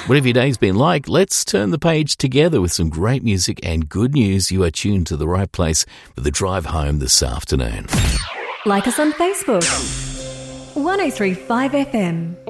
Whatever your day's been like, let's turn the page together with some great music and good news. You are tuned to the right place for the drive home this afternoon. Like us on Facebook. 1035 FM.